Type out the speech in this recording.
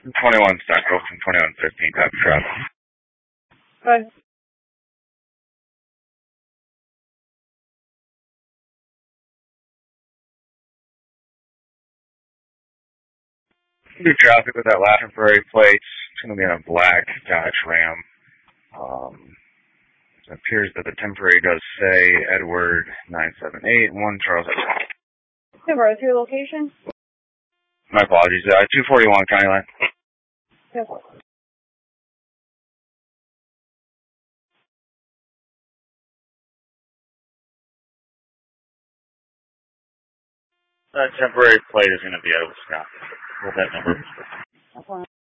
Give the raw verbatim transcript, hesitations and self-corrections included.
twenty-one Central from twenty-one fifteen, copy traffic. Bye. Do traffic with that last temporary plate. It's going to be in a black Dodge Ram. Um, it appears that the temporary does say Edward nine seven eight one Charles. Temporary, your location? My apologies. Uh, two forty-one County Line. Yes. That temporary plate is going to be out of Wisconsin. Hold that number. That's fine.